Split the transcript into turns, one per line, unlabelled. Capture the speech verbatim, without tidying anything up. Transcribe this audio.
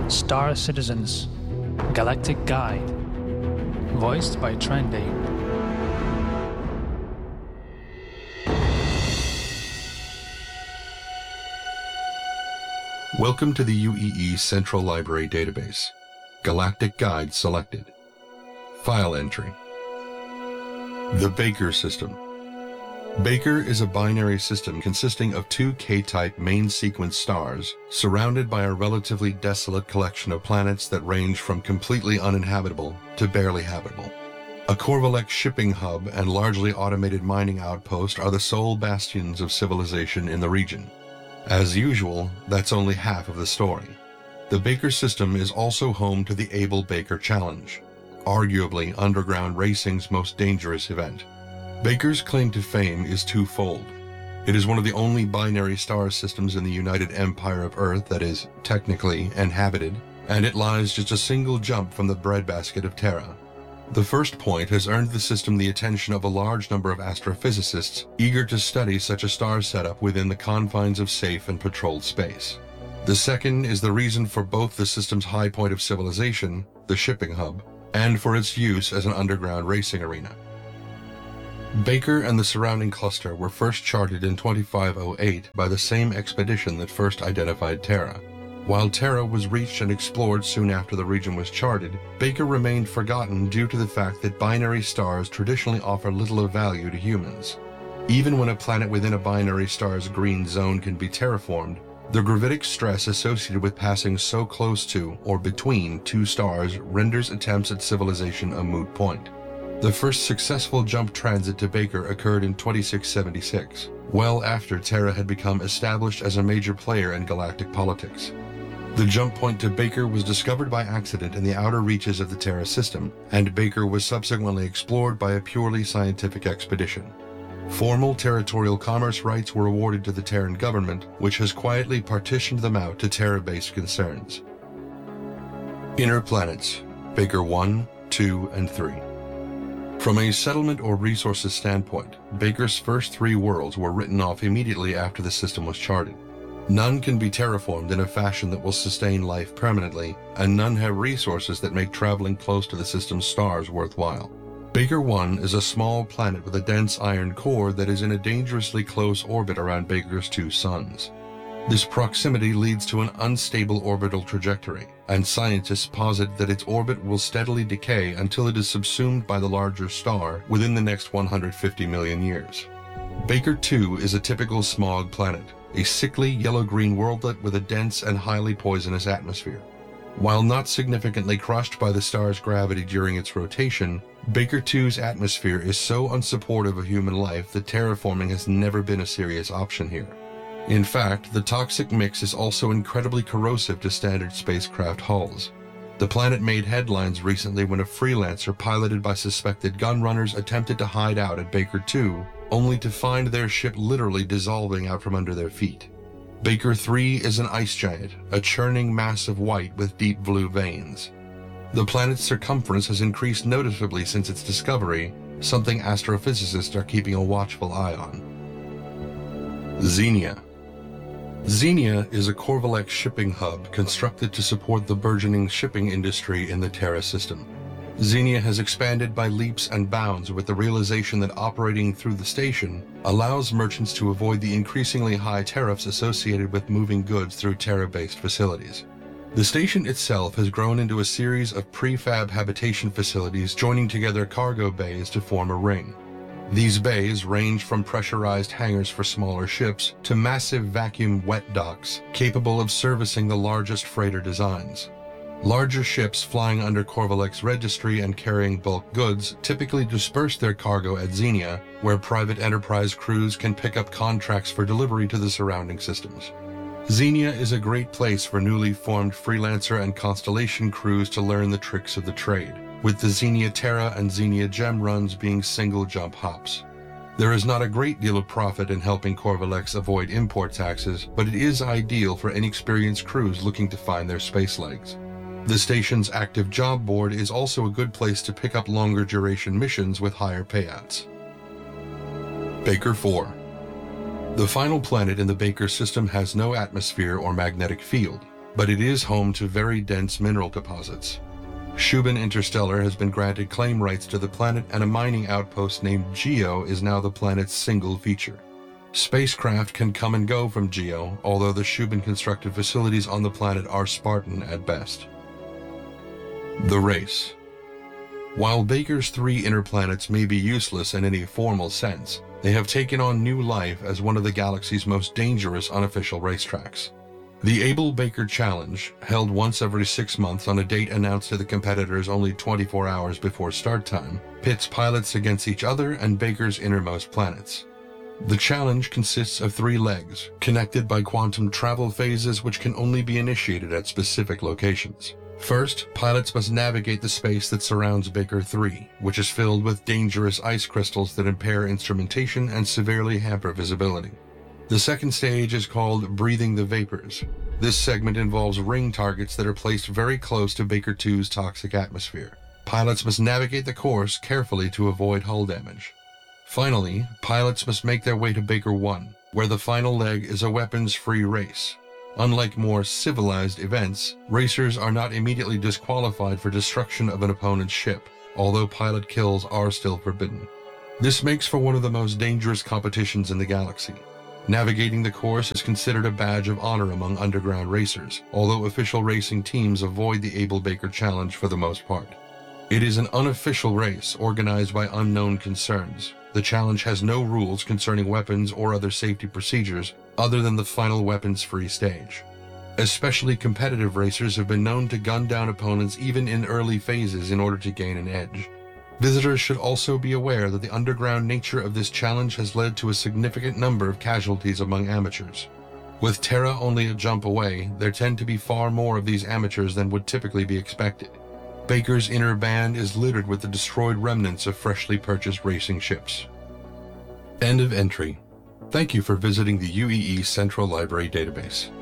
Star Citizens, Galactic Guide, voiced by Trendy.
Welcome to the U E E Central Library Database. Galactic Guide selected. File entry. The Baker System. Baker is a binary system consisting of two K-type main sequence stars surrounded by a relatively desolate collection of planets that range from completely uninhabitable to barely habitable. A Korvalek shipping hub and largely automated mining outpost are the sole bastions of civilization in the region. As usual, that's only half of the story. The Baker system is also home to the Able Baker Challenge, arguably underground racing's most dangerous event. Baker's claim to fame is twofold. It is one of the only binary star systems in the United Empire of Earth that is technically inhabited, and it lies just a single jump from the breadbasket of Terra. The first point has earned the system the attention of a large number of astrophysicists eager to study such a star setup within the confines of safe and patrolled space. The second is the reason for both the system's high point of civilization, the shipping hub, and for its use as an underground racing arena. Baker and the surrounding cluster were first charted in twenty-five oh eight by the same expedition that first identified Terra. While Terra was reached and explored soon after the region was charted, Baker remained forgotten due to the fact that binary stars traditionally offer little of value to humans. Even when a planet within a binary star's green zone can be terraformed, the gravitic stress associated with passing so close to or between two stars renders attempts at civilization a moot point. The first successful jump transit to Baker occurred in twenty-six seventy-six, well after Terra had become established as a major player in galactic politics. The jump point to Baker was discovered by accident in the outer reaches of the Terra system, and Baker was subsequently explored by a purely scientific expedition. Formal territorial commerce rights were awarded to the Terran government, which has quietly partitioned them out to Terra-based concerns. Inner planets, Baker one, two, and three. From a settlement or resources standpoint, Baker's first three worlds were written off immediately after the system was charted. None can be terraformed in a fashion that will sustain life permanently, and none have resources that make traveling close to the system's stars worthwhile. Baker one is a small planet with a dense iron core that is in a dangerously close orbit around Baker's two suns. This proximity leads to an unstable orbital trajectory, and scientists posit that its orbit will steadily decay until it is subsumed by the larger star within the next one hundred fifty million years. Baker two is a typical smog planet, a sickly yellow-green worldlet with a dense and highly poisonous atmosphere. While not significantly crushed by the star's gravity during its rotation, Baker two's atmosphere is so unsupportive of human life that terraforming has never been a serious option here. In fact, the toxic mix is also incredibly corrosive to standard spacecraft hulls. The planet made headlines recently when a freelancer piloted by suspected gunrunners attempted to hide out at Baker two, only to find their ship literally dissolving out from under their feet. Baker three is an ice giant, a churning mass of white with deep blue veins. The planet's circumference has increased noticeably since its discovery, something astrophysicists are keeping a watchful eye on. Xenia. Xenia is a Korvalek shipping hub constructed to support the burgeoning shipping industry in the Terra system. Xenia has expanded by leaps and bounds with the realization that operating through the station allows merchants to avoid the increasingly high tariffs associated with moving goods through Terra-based facilities. The station itself has grown into a series of prefab habitation facilities joining together cargo bays to form a ring. These bays range from pressurized hangars for smaller ships to massive vacuum wet docks capable of servicing the largest freighter designs. Larger ships flying under Korvalek's registry and carrying bulk goods typically disperse their cargo at Xenia, where private enterprise crews can pick up contracts for delivery to the surrounding systems. Xenia is a great place for newly formed freelancer and constellation crews to learn the tricks of the trade, with the Xenia Terra and Xenia Gem runs being single jump hops. There is not a great deal of profit in helping Korvaleks avoid import taxes, but it is ideal for inexperienced crews looking to find their space legs. The station's active job board is also a good place to pick up longer duration missions with higher payouts. Baker four. The final planet in the Baker system has no atmosphere or magnetic field. but it is home to very dense mineral deposits. Shubin Interstellar has been granted claim rights to the planet, and a mining outpost named Geo is now the planet's single feature. Spacecraft can come and go from Geo, although the Shubin constructed facilities on the planet are Spartan at best. The Race. While Baker's three inner planets may be useless in any formal sense, they have taken on new life as one of the galaxy's most dangerous unofficial racetracks. The Able-Baker Challenge, held once every six months on a date announced to the competitors only twenty-four hours before start time, pits pilots against each other and Baker's innermost planets. The challenge consists of three legs, connected by quantum travel phases which can only be initiated at specific locations. First, pilots must navigate the space that surrounds Baker three, which is filled with dangerous ice crystals that impair instrumentation and severely hamper visibility. The second stage is called Breathing the Vapors. This segment involves ring targets that are placed very close to Baker two's toxic atmosphere. Pilots must navigate the course carefully to avoid hull damage. Finally, pilots must make their way to Baker one, where the final leg is a weapons-free race. Unlike more civilized events, racers are not immediately disqualified for destruction of an opponent's ship, although pilot kills are still forbidden. This makes for one of the most dangerous competitions in the galaxy. Navigating the course is considered a badge of honor among underground racers, although official racing teams avoid the Able-Baker Challenge for the most part. It is an unofficial race organized by unknown concerns. The challenge has no rules concerning weapons or other safety procedures other than the final weapons-free stage. Especially competitive racers have been known to gun down opponents even in early phases in order to gain an edge. Visitors should also be aware that the underground nature of this challenge has led to a significant number of casualties among amateurs. With Terra only a jump away, there tend to be far more of these amateurs than would typically be expected. Baker's inner band is littered with the destroyed remnants of freshly purchased racing ships. End of entry. Thank you for visiting the U E E Central Library database.